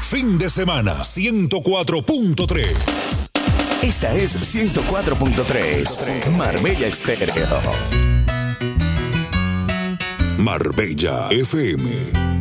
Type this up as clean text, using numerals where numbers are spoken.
fin de semana 104.3. Esta es 104.3 Marbella Estéreo. Marbella FM.